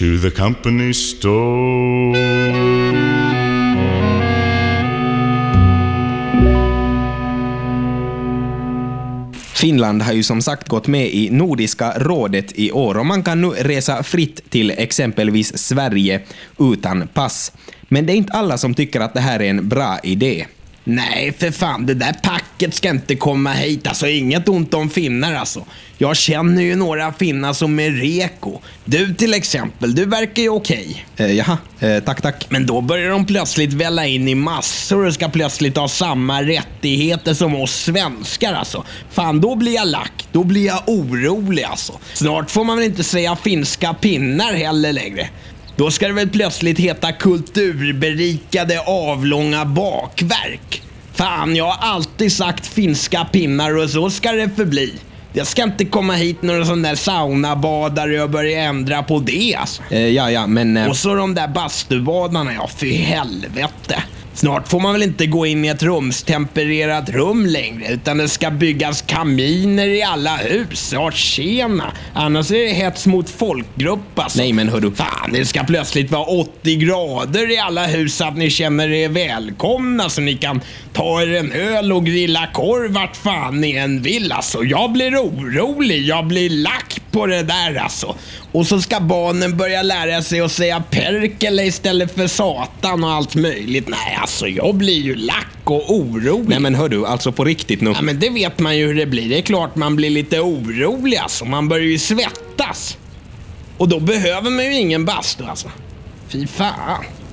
to the company store. Finland har ju som sagt gått med i Nordiska rådet i år och man kan nu resa fritt till exempelvis Sverige utan pass. Men det är inte alla som tycker att det här är en bra idé. Nej, för fan, det där packet ska inte komma hit. Alltså, inget ont om finnar alltså. Jag känner ju några finnar som är reko. Du till exempel, du verkar ju okej. Jaha, tack. Men då börjar de plötsligt välla in i massor och ska plötsligt ha samma rättigheter som oss svenskar alltså. Fan, då blir jag lack. Då blir jag orolig alltså. Snart får man väl inte säga finska pinnar heller längre. Då ska det väl plötsligt heta kulturberikade avlånga bakverk. Fan, jag har alltid sagt finska pinnar och så ska det förbli. Jag ska inte komma hit några sån där saunabadare och börja ändra på det alltså. Men... Och så de där bastubadarna, ja för helvete. Snart får man väl inte gå in i ett rumstempererat rum längre, utan det ska byggas kaminer i alla hus. Ja, tjena. Annars är det hets mot folkgrupp alltså. Nej, men hördu. Fan, det ska plötsligt vara 80 grader i alla hus så att ni känner er välkomna, så ni kan ta er en öl och grilla korv vart fan ni än vill alltså. Jag blir orolig, jag blir lack på det där alltså. Och så ska barnen börja lära sig att säga perkele istället för satan och allt möjligt. Nej, alltså jag blir ju lack och orolig. Nej, men hör du, alltså på riktigt nu. Ja, men det vet man ju hur det blir. Det är klart man blir lite orolig alltså. Man börjar ju svettas. Och då behöver man ju ingen bastu alltså. Fy fan.